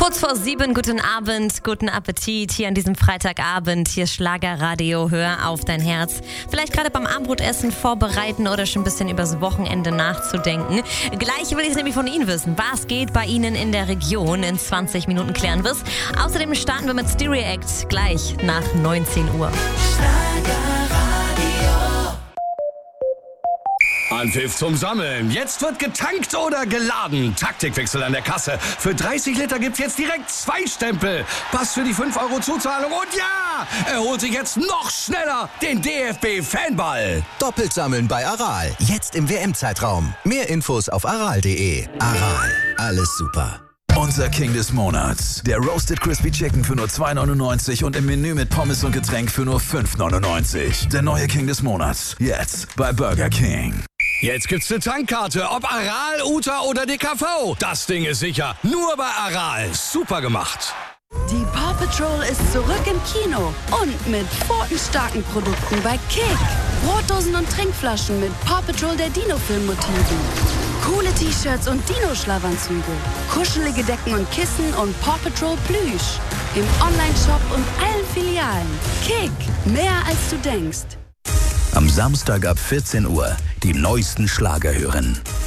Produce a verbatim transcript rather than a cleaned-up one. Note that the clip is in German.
Kurz vor sieben, guten Abend, guten Appetit hier an diesem Freitagabend. Hier Schlagerradio, hör auf dein Herz. Vielleicht gerade beim Abendbrotessen vorbereiten oder schon ein bisschen übers Wochenende nachzudenken. Gleich will ich es nämlich von Ihnen wissen. Was geht bei Ihnen in der Region? In zwanzig Minuten klären wir es. Außerdem starten wir mit Stereo Act gleich nach neunzehn Uhr. Anpfiff zum Sammeln. Jetzt wird getankt oder geladen. Taktikwechsel an der Kasse. Für dreißig Liter gibt's jetzt direkt zwei Stempel. Pass für die fünf Euro Zuzahlung. Und ja, er holt sich jetzt noch schneller den D F B-Fanball. Doppelt sammeln bei Aral. Jetzt im W M-Zeitraum. Mehr Infos auf aral punkt de. Aral. Alles super. Unser King des Monats. Der Roasted Crispy Chicken für nur zwei neunundneunzig und im Menü mit Pommes und Getränk für nur fünf neunundneunzig. Der neue King des Monats. Jetzt bei Burger King. Jetzt gibt's eine Tankkarte, ob Aral, Uta oder D K V. Das Ding ist sicher. Nur bei Aral. Super gemacht. Die Paw Patrol ist zurück im Kino und mit pfotenstarken Produkten bei Kick. Brotdosen und Trinkflaschen mit Paw Patrol der Dino-Film-Motiven. Coole T-Shirts und Dino-Schlafanzüge. Kuschelige Decken und Kissen und Paw Patrol Plüsch. Im Online-Shop und allen Filialen. Kick, mehr als du denkst. Am Samstag ab vierzehn Uhr die neuesten Schlager hören.